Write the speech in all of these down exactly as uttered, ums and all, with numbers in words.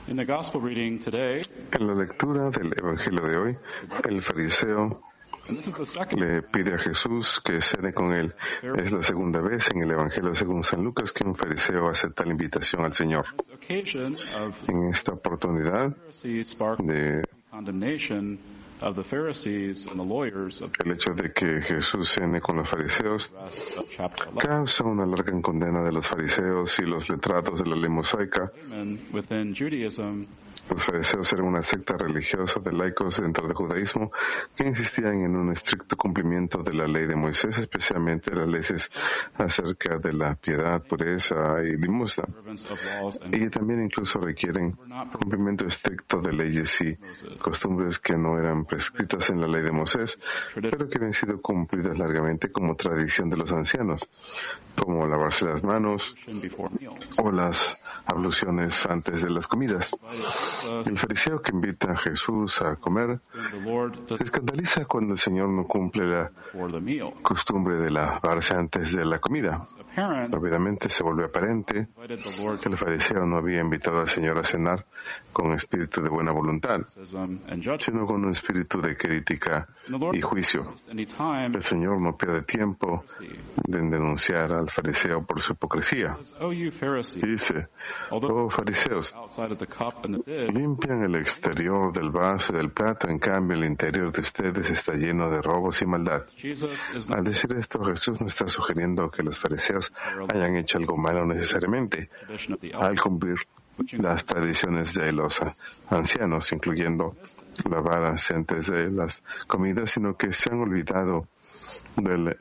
In the gospel reading today, En la lectura del Evangelio de hoy, el fariseo and this is the second le pide a Jesús que cene con él. Es la segunda vez en el Evangelio según San Lucas que un fariseo acepta la invitación al Señor. occasion of En esta oportunidad Pharisee sparked de condemnation of the Pharisees and the lawyers of el hecho de que Jesús cene con los fariseos the rest of chapter eleven. causa una larga condena de los fariseos y los letrados de la ley mosaica. Laymen within Judaism Los fariseos eran una secta religiosa de laicos dentro del judaísmo que insistían en un estricto cumplimiento de la ley de Moisés, especialmente las leyes acerca de la piedad, pureza y limosna, observance of laws and y que también incluso requieren cumplimiento estricto de leyes y costumbres que no eran prescritas en la ley de Moisés, pero que habían sido cumplidas largamente como tradición de los ancianos, como lavarse las manos before meals. o las abluciones antes de las comidas. El fariseo que invita a Jesús a comer The Lord se does escandaliza cuando el Señor no cumple la before the meal. costumbre de lavarse antes de la comida. Apparent Rápidamente se vuelve aparente invited the Lord que el fariseo no había invitado al Señor a cenar con espíritu de buena voluntad, criticism and judgment. sino con un espíritu de crítica And the Lord y juicio. doesn't any time El Señor no pierde tiempo en denunciar al fariseo por su hipocresía. says, "Oh, you Pharisees, Dice, although oh fariseos, outside of the cup and the dish, limpian el exterior del vaso y del plato, en cambio el interior de ustedes está lleno de robos y maldad. Jesus is Al not decir esto, Jesús no está sugiriendo que los fariseos hayan hecho algo malo necesariamente the tradition of the al elders, cumplir las tradiciones de los ancianos, incluyendo lavarse antes de las comidas, sino que se han olvidado del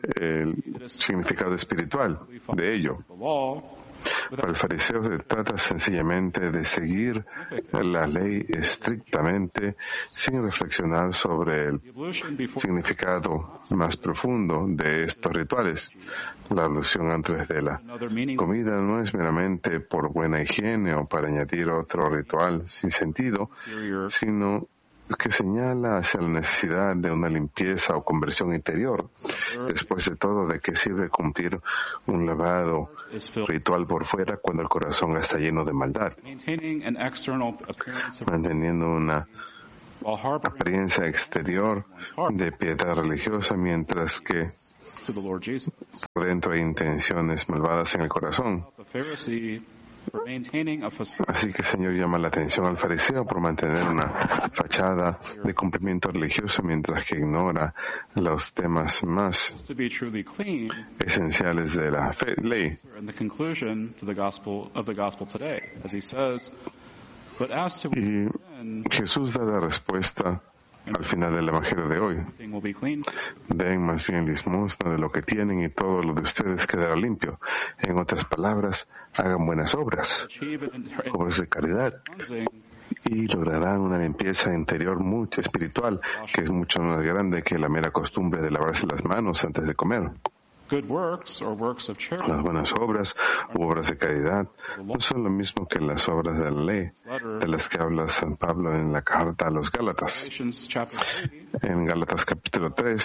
el significado espiritual de ello. the law, Para el fariseo se trata sencillamente de seguir la ley estrictamente sin reflexionar sobre el the ablution before significado más profundo de estos rituales. La alusión antes de la another meaning comida no es meramente por buena higiene o para añadir otro ritual sin sentido, superior sino que señala hacia la necesidad de una limpieza o conversión interior. Después de todo, ¿de qué sirve cumplir un lavado is filled ritual por fuera cuando el corazón está lleno de maldad? maintaining an external appearance of Manteniendo una while harboring apariencia exterior de piedad religiosa, mientras que to the Lord Jesus. por dentro hay intenciones malvadas en el corazón. The Pharisee for maintaining a facade Así que el Señor llama la atención al fariseo por mantener una fachada de cumplimiento religioso, mientras que ignora los temas más to be truly clean esenciales de la fe, ley. in the conclusion to the gospel of the gospel today, as he says, but as to Y sin, Jesús da la respuesta al final del Evangelio de hoy. everything will be clean. Den más bien limosna de lo que tienen y todo lo de ustedes quedará limpio. En otras palabras, hagan buenas obras, Achieve it in obras de caridad, cleansing y lograrán una limpieza interior mucho espiritual, que es mucho más grande que la mera costumbre de lavarse las manos antes de comer. good works or works of charity. Las buenas obras u obras de caridad no son lo mismo que las obras de la ley, de las que habla San Pablo en la carta a los Gálatas. Galatians chapter three En Gálatas capítulo tres,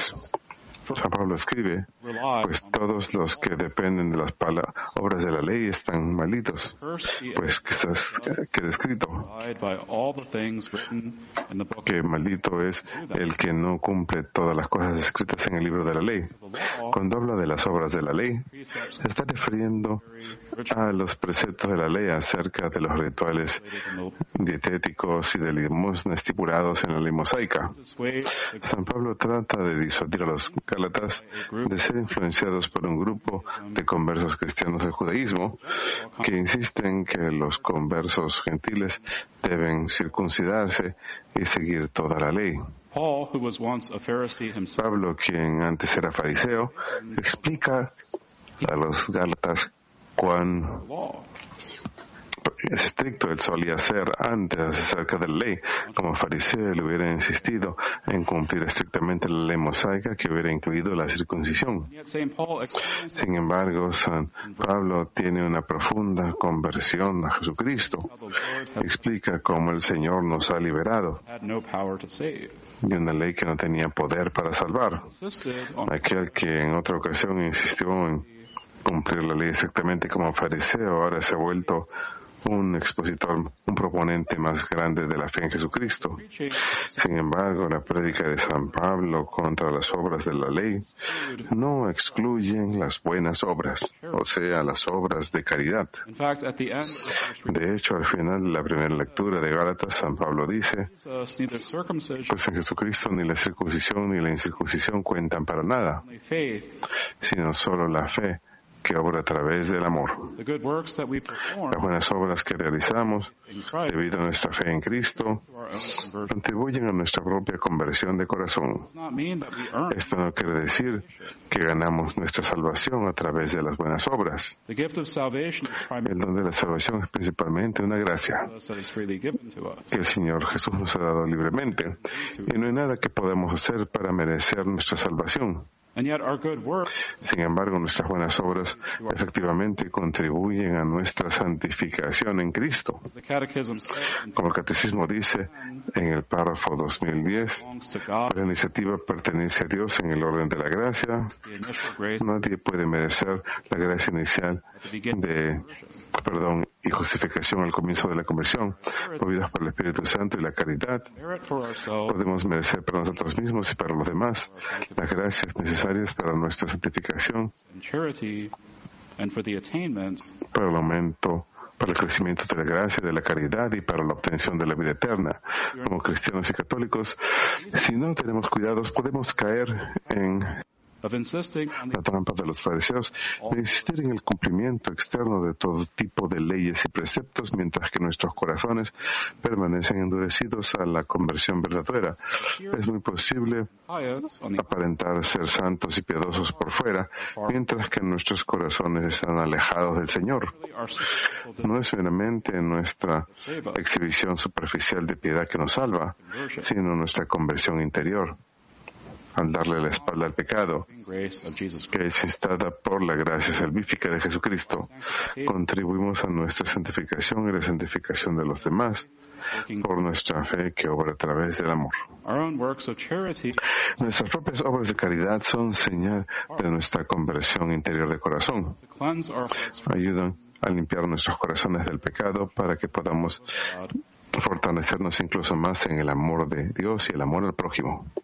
San Pablo escribe, rely pues on todos los que dependen de las pala- obras de la ley están malditos, first be pues que está queda escrito edified by all the things written in the book que maldito es el que no cumple todas las cosas escritas en el libro de la ley. of the law, Cuando habla de las obras de la ley, precepts se está refiriendo a los preceptos de la ley acerca de los rituales related in the dietéticos y de limosna estipulados en la ley mosaica. dissuade the San Pablo trata de disuadir a los gálatas de ser influenciados por un grupo de conversos cristianos del judaísmo que insisten que los conversos gentiles deben circuncidarse y seguir toda la ley. Paul, who was once a Pharisee himself, Pablo, quien antes era fariseo, explica a los gálatas cuán law. es estricto él solía ser antes acerca de la ley. Como fariseo, él hubiera insistido en cumplir estrictamente la ley mosaica, que hubiera incluido la circuncisión. Yet Saint Paul experienced Sin embargo, San Pablo tiene una profunda conversión a Jesucristo. how the Lord had, Explica cómo el Señor nos ha liberado had no power to save. de una ley que no tenía poder para salvar. Insisted on Aquel que en otra ocasión insistió en cumplir la ley exactamente como fariseo, ahora se ha vuelto un expositor, un proponente más grande de la fe en Jesucristo. Sin embargo, la prédica de San Pablo contra las obras de la ley no excluyen las buenas obras, o sea, las obras de caridad. De hecho, al final de la primera lectura de Gálatas, San Pablo dice, pues en Jesucristo ni la circuncisión ni la incircuncisión cuentan para nada, sino solo la fe que obra a través del amor. Las buenas obras que realizamos debido a nuestra fe en Cristo contribuyen a nuestra propia conversión de corazón. Esto no quiere decir que ganamos nuestra salvación a través de las buenas obras. El don de la salvación es principalmente una gracia que el Señor Jesús nos ha dado libremente, y no hay nada que podamos hacer para merecer nuestra salvación. Sin embargo, nuestras buenas obras efectivamente contribuyen a nuestra santificación en Cristo. Como el Catecismo dice en el párrafo dos mil diez, la iniciativa pertenece a Dios en el orden de la gracia. Nadie puede merecer la gracia inicial de perdón y justificación al comienzo de la conversión, movidos por el Espíritu Santo y la caridad. Podemos merecer para nosotros mismos y para los demás las gracias necesarias para nuestra santificación, para el aumento, para el crecimiento de la gracia, de la caridad y para la obtención de la vida eterna. Como cristianos y católicos, si no tenemos cuidados, podemos caer en la trampa de los fariseos de insistir en el cumplimiento externo de todo tipo de leyes y preceptos, mientras que nuestros corazones permanecen endurecidos a la conversión verdadera. Es muy posible aparentar ser santos y piadosos por fuera, mientras que nuestros corazones están alejados del Señor. No es meramente nuestra exhibición superficial de piedad que nos salva, sino nuestra conversión interior. Al darle la espalda al pecado, que es instada por la gracia salvífica de Jesucristo, contribuimos a nuestra santificación y la santificación de los demás por nuestra fe que obra a través del amor. Nuestras propias obras de caridad son señal de nuestra conversión interior de corazón. Ayudan a limpiar nuestros corazones del pecado para que podamos fortalecernos incluso más en el amor de Dios y el amor al prójimo.